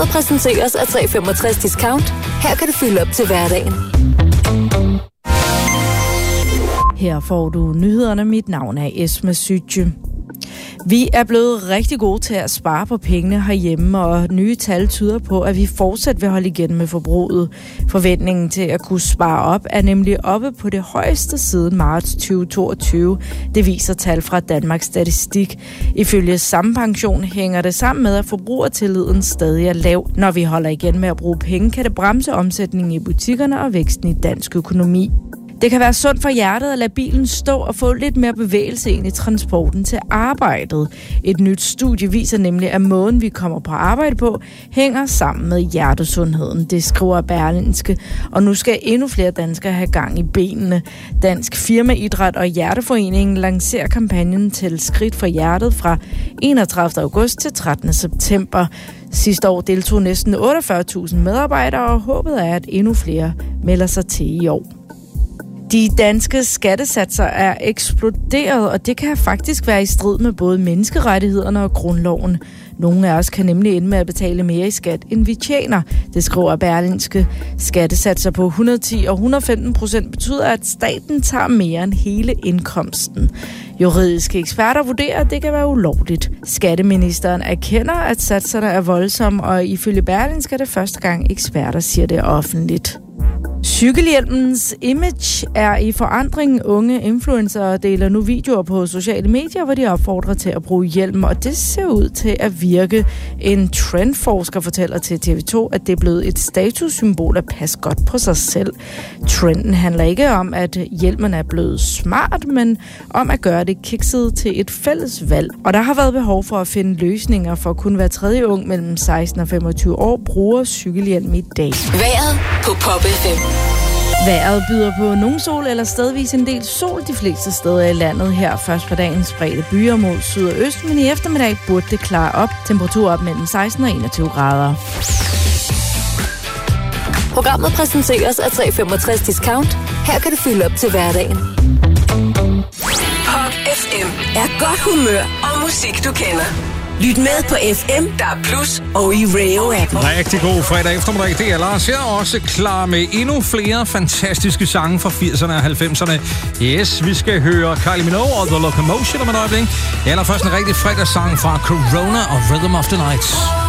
Programmet præsenteres af 365 Discount. Her kan du fylde op til hverdagen. Her får du nyhederne. Mit navn er Esma Sytje. Vi er blevet rigtig gode til at spare på pengene herhjemme, og nye tal tyder på, at vi fortsat vil holde igen med forbruget. Forventningen til at kunne spare op er nemlig oppe på det højeste siden marts 2022. Det viser tal fra Danmarks Statistik. Ifølge Sampension hænger det sammen med, at forbrugertilliden stadig er lav. Når vi holder igen med at bruge penge, kan det bremse omsætningen i butikkerne og væksten i dansk økonomi. Det kan være sundt for hjertet at lade bilen stå og få lidt mere bevægelse ind i transporten til arbejdet. Et nyt studie viser nemlig, at måden vi kommer på arbejde på, hænger sammen med hjertesundheden. Det skriver Berlingske, og nu skal endnu flere danskere have gang i benene. Dansk Firmaidræt og Hjerteforeningen lancerer kampagnen til Skridt for Hjertet fra 31. august til 13. september. Sidste år deltog næsten 48.000 medarbejdere, og håbet er, at endnu flere melder sig til i år. De danske skattesatser er eksploderet, og det kan faktisk være i strid med både menneskerettighederne og grundloven. Nogle af os kan nemlig ende med at betale mere i skat, end vi tjener. Det skriver Berlingske. Skattesatser på 110 og 115% betyder, at staten tager mere end hele indkomsten. Juridiske eksperter vurderer, at det kan være ulovligt. Skatteministeren erkender, at satserne er voldsomme, og ifølge Berlingske er det første gang eksperter siger det offentligt. Cykelhjelmens image er i forandring. Unge influencer deler nu videoer på sociale medier, hvor de opfordrer til at bruge hjelm, og det ser ud til at virke. En trendforsker fortæller til TV2, at det er blevet et statussymbol at passe godt på sig selv. Trenden handler ikke om, at hjelmen er blevet smart, men om at gøre det kikset til et fælles valg. Og der har været behov for at finde løsninger, for kun hver tredje ung mellem 16 og 25 år bruger cykelhjelm i dag. Vejret på Pop FM. Vejret byder på nogen sol eller stedvis en del sol de fleste steder i landet. Her først på dagen spredte byer mod syd og øst, men i eftermiddag burde det klare op. Temperatur op mellem 16 og 21 grader. Programmet præsenteres af 365 Discount. Her kan du fylde op til hverdagen. Pop FM er godt humør og musik, du kender. Lyt med på FM, der er Plus og i Rayo-appen. Rigtig god fredag eftermiddag. Det er Lars her, også klar med endnu flere fantastiske sange fra 80'erne og 90'erne. Yes, vi skal høre Kylie Minogue og The Locomotion om et øjeblik. Allerførst en rigtig fredagssang fra Corona og Rhythm of the Night.